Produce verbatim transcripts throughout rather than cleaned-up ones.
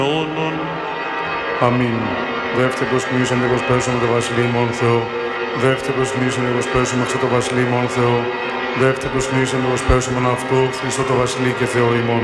αιώνων. Αμήν. Δεύτερο προσκυνήσαν και προσπέσουμε το βασιλείο μόνο Θεό. Δεύτερο προσκυνήσαν και προσπέσουμε αυτό το βασιλείο μόνο Θεό. Δεύτερο προσκυνήσαν και προσπέσουμε αυτό Χριστό το βασιλείο και Θεό ημών.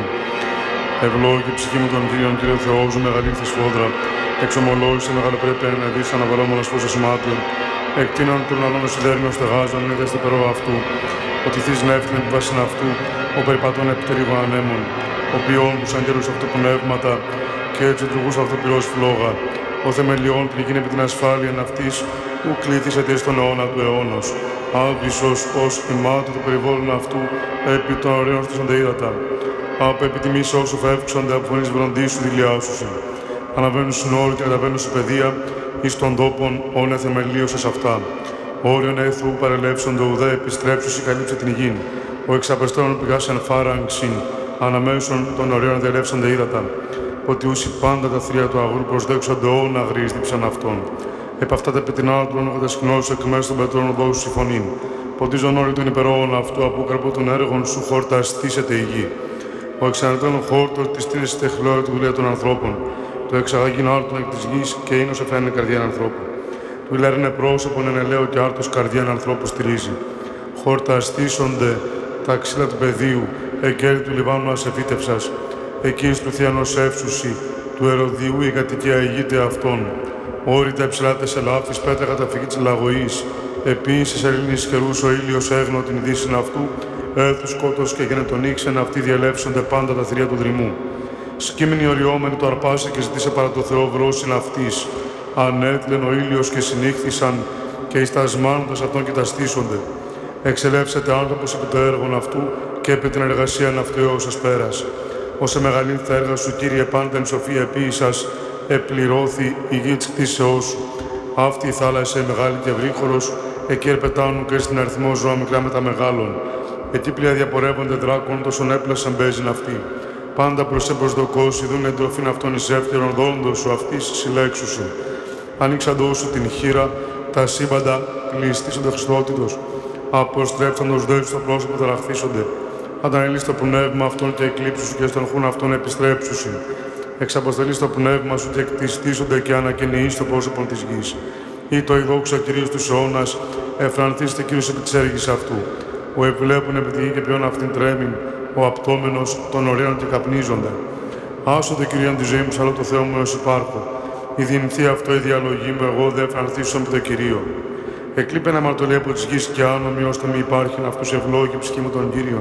Ευλόγη ψυχή μου των Κύριων, Κύριο Θεό, ζω μεγαλύτερη σφόδρα. Εξομολόγησε μεγάλο πρέπει να δει αναβαλώμενο φω εσμάτων. Εκτείναν του ουρανών ο σιδέρμιο στεγάζαν, είδε στο περό αυτού. Ότι θύς νεύθυνε επί βάσιν αυτού, ο περιπατών επιτερίγων ανέμων. Ο ποιόν του αγγέλους αυτοπνεύματα και έτσι τριγούς αυτοπυρός φλόγα. Ο θεμελιών πληγήν επί την ασφάλεια αυτής, ου κλήθησε τη στον αιώνα του αιώνος. Άβυσσος ως ημάτου του περιβόλου αυτού, επί των ωραίων στους οντεΐδατα. Από επιτιμής όσου φεύξονται από φωνής βροντίσου δηλιάσουσιν. Αναβαίνουν στην όλη και καταβαίνουν στην παιδεία, εις των τόπων όνε θεμελίωσες αυτά. Όριον έθου παρελεύσοντο ουδέ επιστρέψουσι καλύψε την γην. Ο εξαπεστρών πηγάς εν φάραγξιν, αναμέσων των ωραίων διαλεύσονται ύδατα. Ότι ούσι πάντα τα θρία του αγρού προσδέξονται όν αγρείς δίψαν αυτών. Επ' αυτά τα πετεινά του όνου κατασκηνώσου εκ μέσω των πετρών οδόσου συμφωνήν. Ποτίζον όλοι των υπερόων αυτού από καρπό των έργων σου χορταστήσεται η γη. Ο εξανετών χόρτος της τίνης τεχλώα του δουλεία των ανθρώπων. Το εξαγάγειν άρτων εκ της γης και ίνος εφαίνεται καρδίαν ανθρώπου. Του ηλέρνε πρόσωπον εν ελαίο και άρτος καρδιάν ανθρώπου στηρίζει. Χορταστήσονται τα ξύλα του πεδίου, εκέρι του Λιβάνου ασεφίτευσας. Εκεί του θιανός εύσουσι, του Ερωδίου η κατοικία ηγείται αυτών. Όρητα υψηλά τες ελάφης, πέτρα καταφυγή της λαγωής. Επίσης Ελλήνης καιρούς ο ήλιος έγνω την δύσιν αυτού, έθους σκότος και γενετον ήξεν αυτοί διελεύσονται πάντα τα θηρία του δρυμού. Σκύμνη οριόμενη το αρπάσε και ζητήσε παρά το Θεό βρόσιν αυτής. Ανέτλεν ο ήλιος και συνήχθησαν και εις τα ασμάνοντας αυτών κοιταστήσονται. Εξελεύσετε άνθρωπος επί το έργον αυτού και επί την εργασίαν αυτού έως ως πέρας. Όσε μεγαλύνθη τα έργα σου, Κύριε, πάντα εν σοφία επίησας, επληρώθη η γη της κτήσεώς σου. Αυτή η θάλασσα η μεγάλη και ευρύχωρος, εκεί ερπετάνουν και στην αριθμό ζώα μικρά με τα μεγάλων. Εκεί πλοία διαπορεύονται δράκων, τόσον έπλασαν μπέζιν αυτοί. Πάντα προς εμπροσδοκός, ειδούν εντροφήν αυτών εις εύκαιρον δόντος σου αυτής συλλέξουσιν. Ανοίξαντό σου την χείρα, τα σύμπαντα πληστήσονται χριστότητος. Αποστρέψαντος δε στο πρόσωπο ταραχθήσονται. Αντανελείς το πνεύμα αυτών και εκλείψου και στον χούν αυτών επιστρέψουσιν. Εξαποστελείς το πνεύμα σου και εκτιστήσονται και ανακαινιείς το πρόσωπο της γης. Ή το ειδόξα Κυρίως του αιώνας, εφρανθήστε Κύριος επί της έργης αυτού. Ο ευλέπουν επί τη γη και ποιον αυτήν τρέμην, ο απτόμενος των ωραίων και καπνίζονται. Άσοδε Κυρίαν τη ζωή μου, σ' άλλο το Θεό μου έως υπάρχω. Η δυνηθεί αυτό η διαλογή μου, εγώ δε εφρανθήσω με το Κυρίο. Εκλείπε ένα μαρτωλή από της γης και άνομοι, ώστε μη υπάρχειν αυτούς ευλόγη ψυχή μου των Κύριων.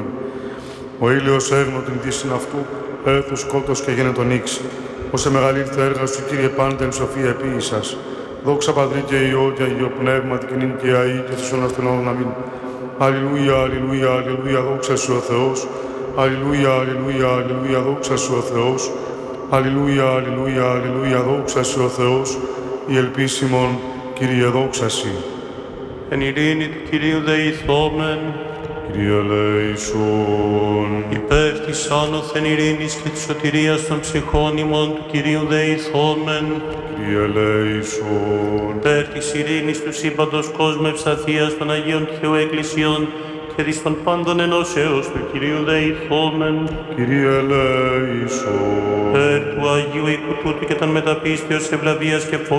Ο ήλιος έγνω την δύσιν αυτού, έθους σκότος και γένετον ήξ. Όσε μεγαλύτερα έργα σου, Κύριε, πάντα εν σοφία επίησας. Δόξα Πατρί και Υιό και Αγίο Πνεύμα, την κοινήν και αή και στους αιώνας των αιώνων. Αμήν. Αλληλούια, αλληλούια, αλληλούια, δόξα σου ο Θεός. Αλληλούια, αλληλούια, αλληλούια, δόξα σου ο Θεός. Αλληλούια, αλληλούια, αλληλούια, δόξα σου ο Θεός. Η ελπίσιμον, Κύριε, δόξα σοι. Εν ειρήνη του Κυρίου δεηθόμεν. Κύριε ελέησον. Υπέρ της άνωθεν ειρήνης και της σωτηρίας των ψυχών ημών του Κυρίου δεηθόμεν. Κύριε ελέησον. Υπέρ της ειρήνης του σύμπαντος κόσμου ευσταθίας των Αγίων Θεού Εκκλησιών και δις των πάντων ενώσεως του Κυρίου δεηθόμεν. Κύριε ελέησον. Υπέρ του Αγίου οίκου τούτου και των μεταπίστεως ευλαβίας και